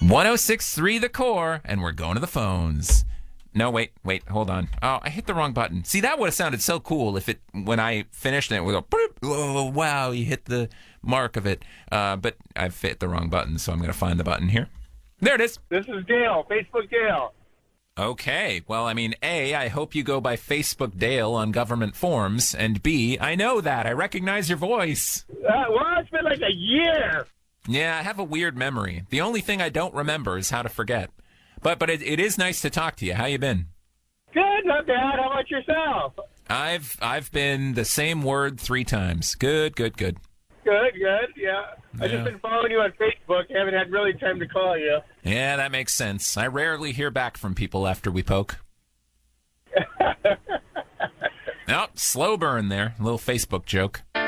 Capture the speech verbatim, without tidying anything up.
one oh six point three The Core, and we're going to the phones. No, wait, wait, hold on. Oh, I hit the wrong button. See, that would have sounded so cool if it, when I finished it, it would go, boop, oh, wow, you hit the mark of it. Uh, but I've hit the wrong button, so I'm going to find the button here. There it is. This is Dale, Facebook Dale. Okay, well, I mean, A, I hope you go by Facebook Dale on government forms, and B, I know that. I recognize your voice. Uh, well, it's been like a year. Yeah, I have a weird memory. The only thing I don't remember is how to forget. But but it, it is nice to talk to you. How you been? Good, not bad. How about yourself? I've I've been the same word three times. Good, good, good. Good, good, yeah. yeah. I've just been following you on Facebook. I haven't had really time to call you. Yeah, that makes sense. I rarely hear back from people after we poke. Oh, slow burn there. A little Facebook joke.